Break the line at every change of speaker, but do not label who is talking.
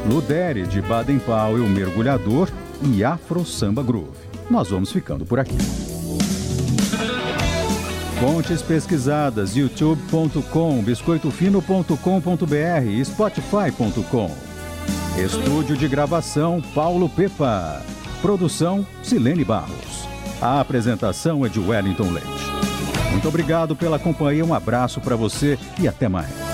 Ludere de Baden Powell, Mergulhador e Afro Samba Groove. Nós vamos ficando por aqui. Fontes pesquisadas: youtube.com, biscoitofino.com.br, spotify.com. Estúdio de gravação Paulo Pepa. Produção Silene Barros. A apresentação é de Wellington Leite. Muito obrigado pela companhia, um abraço para você e até mais.